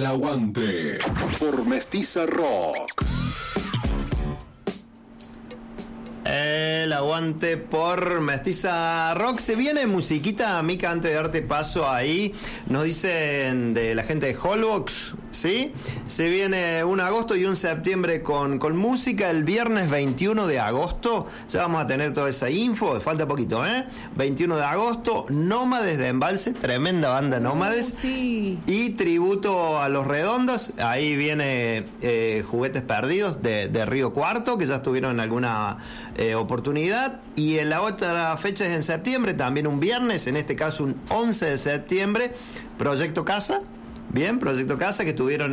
Aguante por Mestiza Rock. El aguante por Mestiza Rock. Se viene musiquita, Mica, antes de darte paso ahí. Nos dicen de la gente de Holbox, ¿sí? Se viene un agosto y un septiembre con música. El viernes 21 de agosto ya vamos a tener toda esa info. Falta poquito, 21 de agosto, Nómades de Embalse, tremenda banda Nómades. Sí. Y tributo a Los Redondos. Ahí viene Juguetes Perdidos de Río Cuarto, que ya estuvieron en alguna oportunidad. Y en la otra fecha es en septiembre, también un viernes, en este caso un 11 de septiembre, Proyecto Casa. Bien, Proyecto Casa, que estuvieron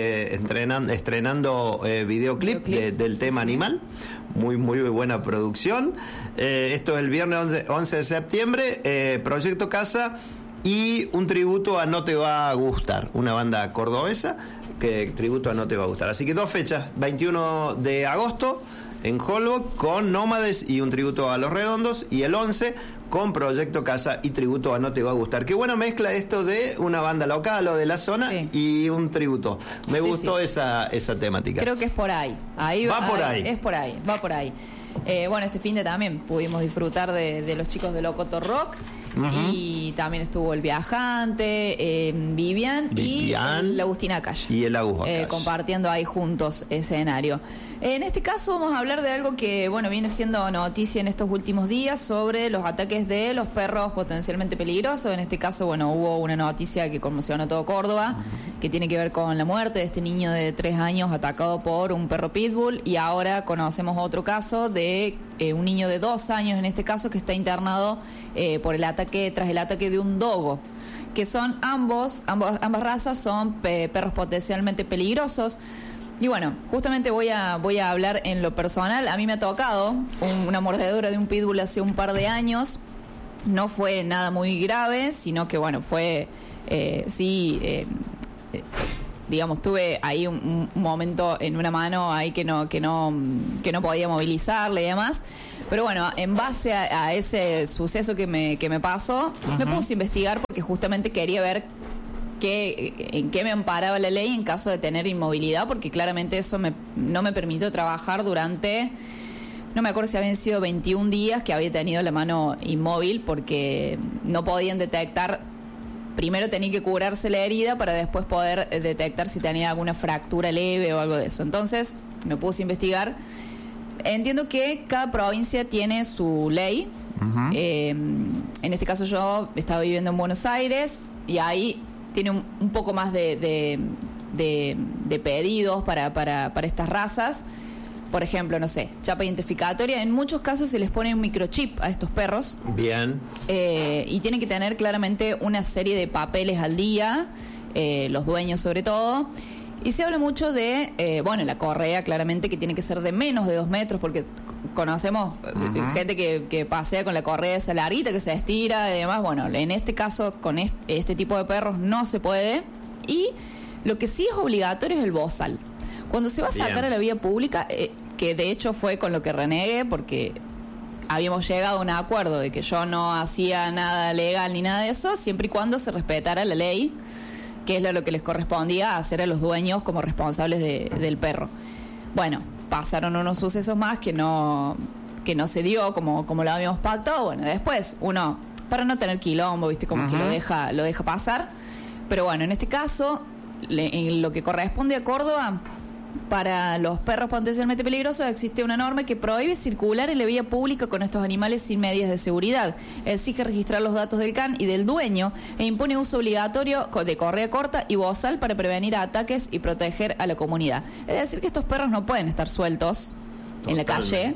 estrenando videoclip del tema Animal. Muy buena producción. Esto es el viernes 11 de septiembre, Proyecto Casa. Y un tributo a No Te Va a Gustar, una banda cordobesa que tributo a No Te Va a Gustar. Así que 2 fechas, 21 de agosto en Holbox con Nómades y un tributo a Los Redondos, y el 11 con Proyecto Casa y tributo a No Te Va a Gustar. Qué buena mezcla esto de una banda local o de la zona, sí, y un tributo. Me gustó esa temática. Creo que es por ahí. Va por ahí. Bueno, este fin de también pudimos disfrutar de los chicos de Locoto Rock. Uh-huh. Y también estuvo El Viajante, Vivian y el Agustín Acaya. Y el Agus Acaya. Compartiendo ahí juntos escenario. En este caso vamos a hablar de algo que, bueno, viene siendo noticia en estos últimos días sobre los ataques de los perros potencialmente peligrosos. En este caso, bueno, hubo una noticia que conmocionó a todo Córdoba, que tiene que ver con la muerte de este niño de 3 años atacado por un perro pitbull, y ahora conocemos otro caso de un niño de 2 años, en este caso, que está internado tras el ataque de un dogo, que son ambas razas son perros potencialmente peligrosos. Y bueno, justamente voy a hablar en lo personal. A mí me ha tocado una mordedura de un pitbull hace un par de años. No fue nada muy grave, sino que bueno, fue digamos, tuve ahí un momento en una mano ahí que no podía movilizarle y demás. Pero bueno, en base a ese suceso que me pasó, uh-huh, me puse a investigar porque justamente quería ver en qué me amparaba la ley en caso de tener inmovilidad, porque claramente eso no me permitió trabajar durante, no me acuerdo si habían sido 21 días que había tenido la mano inmóvil, porque no podían detectar. Primero tenía que curarse la herida para después poder detectar si tenía alguna fractura leve o algo de eso. Entonces me puse a investigar. Entiendo que cada provincia tiene su ley. Uh-huh. En este caso yo estaba viviendo en Buenos Aires y ahí tiene un poco más de pedidos para estas razas. Por ejemplo, no sé, chapa identificatoria. En muchos casos se les pone un microchip a estos perros. Bien. Y tienen que tener claramente una serie de papeles al día, los dueños sobre todo. Y se habla mucho de, la correa, claramente, que tiene que ser de menos de 2 metros, porque conocemos gente que pasea con la correa esa larguita, que se estira y demás. Bueno, en este caso, con este tipo de perros no se puede. Y lo que sí es obligatorio es el bozal. Cuando se va a sacar a la vía pública, que de hecho fue con lo que renegué, porque habíamos llegado a un acuerdo de que yo no hacía nada legal ni nada de eso, siempre y cuando se respetara la ley, que es lo que les correspondía hacer a los dueños como responsables del perro. Bueno, pasaron unos sucesos más que no se dio como lo habíamos pactado. Bueno, después uno, para no tener quilombo, viste, como que lo deja pasar. Pero bueno, en este caso, en lo que corresponde a Córdoba, para los perros potencialmente peligrosos existe una norma que prohíbe circular en la vía pública con estos animales sin medidas de seguridad. Exige registrar los datos del can y del dueño e impone uso obligatorio de correa corta y bozal para prevenir ataques y proteger a la comunidad. Es decir, que estos perros no pueden estar sueltos en la calle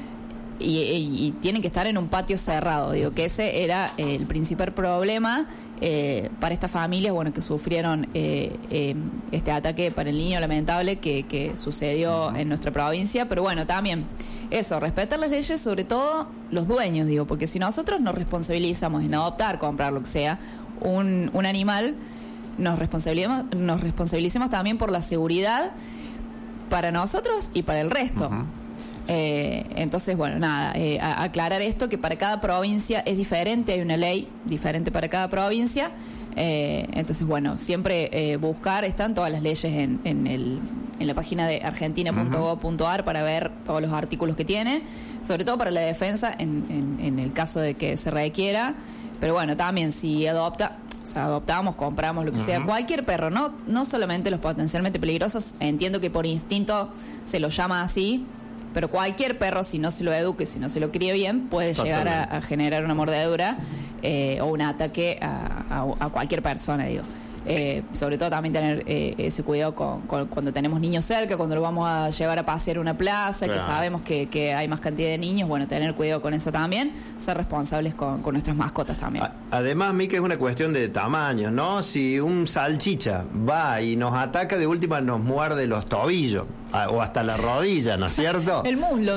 y tienen que estar en un patio cerrado. Digo que ese era el principal problema para estas familias, bueno, que sufrieron este ataque para el niño lamentable que sucedió en nuestra provincia. Pero bueno, también eso, respetar las leyes, sobre todo los dueños, digo, porque si nosotros nos responsabilizamos en adoptar, comprar, lo que sea, un animal, nos responsabilicemos también por la seguridad para nosotros y para el resto. Uh-huh. Entonces, bueno, nada, aclarar esto, que para cada provincia es diferente, hay una ley diferente para cada provincia, Entonces, bueno, siempre buscar, están todas las leyes en la página de argentina.gov.ar para ver todos los artículos que tiene, sobre todo para la defensa en el caso de que se requiera. Pero bueno, también si adoptamos, compramos, lo que sea, cualquier perro, no solamente los potencialmente peligrosos, entiendo que por instinto se los llama así, pero cualquier perro, si no se lo eduque, si no se lo críe bien, puede llegar a generar una mordedura o un ataque a cualquier persona, digo. Sobre todo también tener ese cuidado cuando tenemos niños cerca, cuando lo vamos a llevar a pasear a una plaza, claro, que sabemos que hay más cantidad de niños, bueno, tener cuidado con eso también, ser responsables con nuestras mascotas también. Además, Mica, es una cuestión de tamaño, ¿no? Si un salchicha va y nos ataca, de última nos muerde los tobillos o hasta la rodilla, ¿no es cierto? El muslo,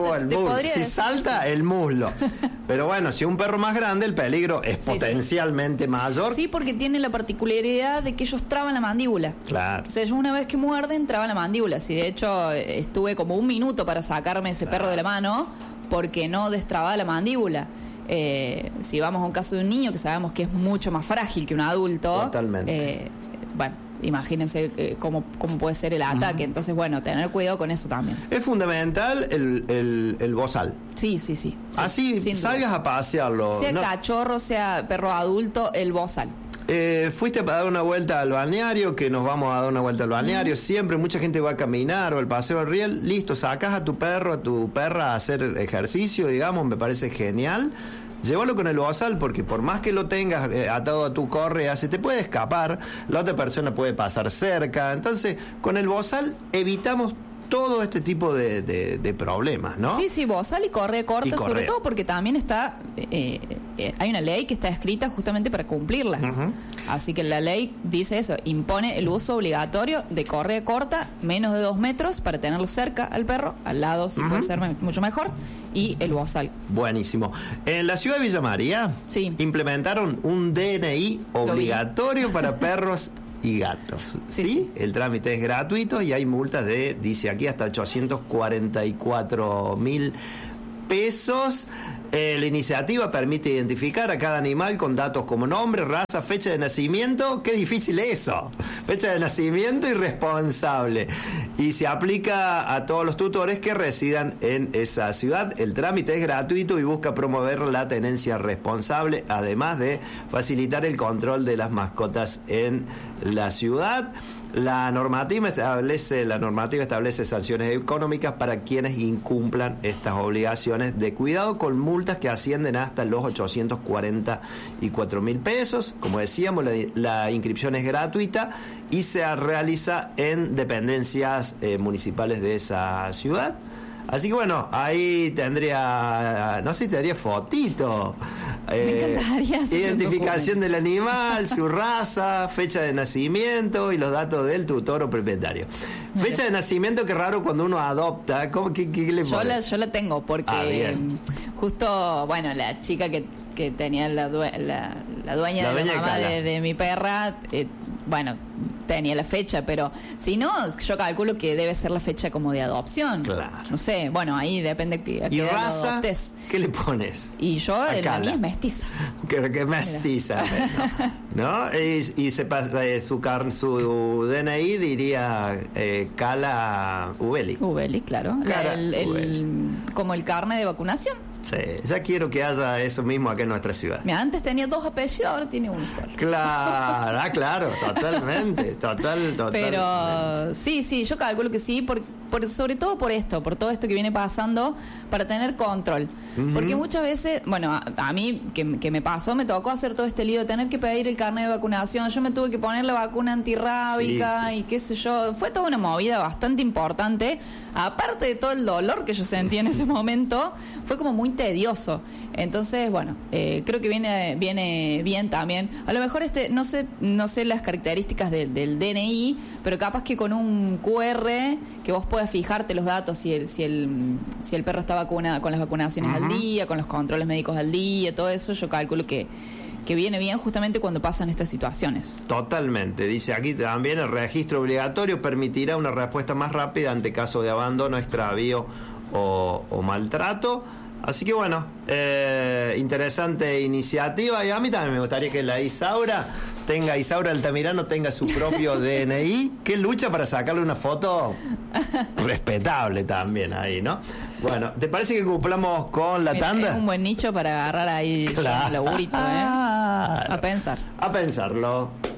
Si salta, el muslo. Pero bueno, si un perro más grande, el peligro es potencialmente mayor. Sí, porque tiene la particularidad de que ellos traban la mandíbula. Claro. O sea, ellos una vez que muerden, traban la mandíbula. Si de hecho estuve como un minuto para sacarme ese perro de la mano, porque no destrababa la mandíbula. Si vamos a un caso de un niño que sabemos que es mucho más frágil que un adulto. Totalmente. Bueno, imagínense cómo puede ser el ataque. Entonces, bueno, tener cuidado con eso también. Es fundamental el bozal. Sí. Así salgas a pasearlo. Sea cachorro, sea perro adulto, el bozal. Fuiste a dar una vuelta al balneario, que nos vamos a dar una vuelta al balneario. Siempre mucha gente va a caminar o al paseo del riel. Listo, sacas a tu perro, a tu perra a hacer ejercicio, digamos, me parece genial. Llévalo con el bozal, porque por más que lo tengas atado a tu correa, se te puede escapar, la otra persona puede pasar cerca. Entonces, con el bozal evitamos todo este tipo de problemas, ¿no? Sí, bozal y correa corta, sobre todo porque también está hay una ley que está escrita justamente para cumplirla. Así que la ley dice eso, impone el uso obligatorio de correa corta, menos de 2 metros, para tenerlo cerca al perro, al lado si puede ser mucho mejor, y el bozal. Buenísimo. En la ciudad de Villa María implementaron un DNI obligatorio para perros y gatos. ¿Sí? El trámite es gratuito y hay multas dice aquí, hasta 844.000 pesos. La iniciativa permite identificar a cada animal con datos como nombre, raza, fecha de nacimiento. Qué difícil eso. Fecha de nacimiento y responsable. Y se aplica a todos los tutores que residan en esa ciudad. El trámite es gratuito y busca promover la tenencia responsable, además de facilitar el control de las mascotas en la ciudad. La normativa establece sanciones económicas para quienes incumplan estas obligaciones de cuidado, con multas que ascienden hasta los 844.000 pesos. Como decíamos, la inscripción es gratuita y se realiza en dependencias municipales de esa ciudad. Así que bueno, ahí tendría fotito. Me encantaría. Identificación del animal, su raza, fecha de nacimiento y los datos del tutor o propietario. Fecha de nacimiento, qué raro cuando uno adopta. ¿Qué le pone? Yo la tengo porque justo, bueno, la chica que tenía la dueña de la mamá de mi perra, bueno, tenía la fecha, pero si no, yo calculo que debe ser la fecha como de adopción. Claro. No sé, bueno, ahí depende a qué edad raza, adoptes. ¿Qué le pones? Y yo, la mía es mestiza. Que mestiza, ¿no? Y se pasa su DNI diría Cala Ubeli. Ubeli, claro. Como el carnet de vacunación. Sí, ya quiero que haya eso mismo acá en nuestra ciudad. Mira, antes tenía 2 apellidos, ahora tiene uno solo. Claro, totalmente. Pero sí, yo calculo que sí, sobre todo por todo esto que viene pasando, para tener control. Porque muchas veces, bueno, a mí que me pasó, me tocó hacer todo este lío de tener que pedir el carnet de vacunación. Yo me tuve que poner la vacuna antirrábica y qué sé yo. Fue toda una movida bastante importante. Aparte de todo el dolor que yo sentí en ese momento, fue como muy tedioso. Entonces, bueno, creo que viene bien también. A lo mejor no sé las características del DNI, pero capaz que con un QR que vos puedas fijarte los datos, si el perro está vacunado con las vacunaciones al día, con los controles médicos al día, todo eso, yo calculo que viene bien justamente cuando pasan estas situaciones. Totalmente. Dice aquí también, el registro obligatorio permitirá una respuesta más rápida ante caso de abandono, extravío o maltrato. Así que bueno, interesante iniciativa, y a mí también me gustaría que la Isaura Isaura Altamirano tenga su propio DNI, que lucha para sacarle una foto respetable también ahí, ¿no? Bueno, ¿te parece que cumplamos con la tanda? Es un buen nicho para agarrar ahí el laburito, ¿eh? A pensar. A pensarlo.